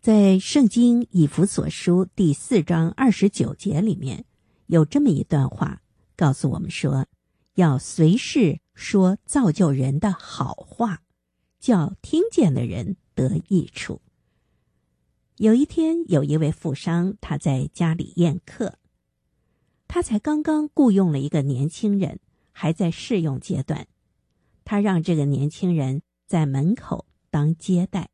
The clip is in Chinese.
在圣经以弗所书第4章29节里面，有这么一段话告诉我们说，要随时说造就人的好话，叫听见的人得益处。有一天，有一位富商，他在家里宴客，他才刚刚雇佣了一个年轻人，还在试用阶段。他让这个年轻人在门口当接待。